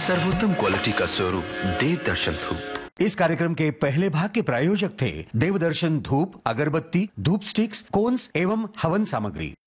सर्वोत्तम क्वालिटी का स्वरूप देवदर्शन धूप। इस कार्यक्रम के पहले भाग के प्रायोजक थे देवदर्शन धूप, अगरबत्ती, धूप स्टिक्स, कोन्स एवं हवन सामग्री।